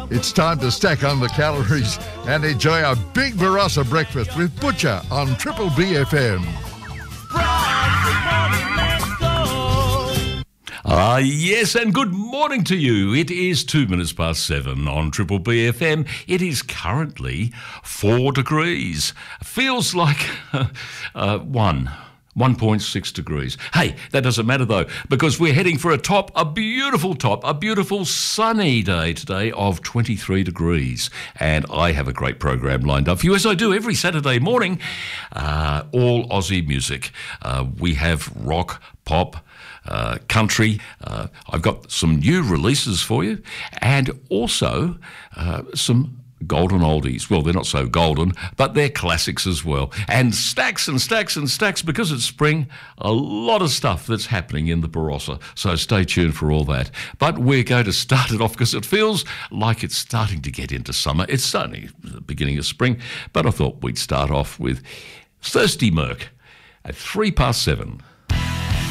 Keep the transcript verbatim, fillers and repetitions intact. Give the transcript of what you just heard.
It's time to stack on the calories and enjoy a big Barossa breakfast with Butcher on Triple B F M. Ah, yes, and good morning to you. It is two minutes past seven on Triple B F M. It is currently four degrees. Feels like uh, one. one point six degrees. Hey, that doesn't matter though, because we're heading for a top, a beautiful top, a beautiful sunny day today of twenty-three degrees. And I have a great program lined up for you, as I do every Saturday morning. Uh, all Aussie music. Uh, we have rock, pop, uh, country. Uh, I've got some new releases for you, and also uh, some golden oldies. Well, they're not so golden, but they're classics as well. And stacks and stacks and stacks, because it's spring, a lot of stuff that's happening in the Barossa. So stay tuned for all that. But we're going to start it off because it feels like it's starting to get into summer. It's starting the beginning of spring, but I thought we'd start off with Thirsty Merc at three past seven.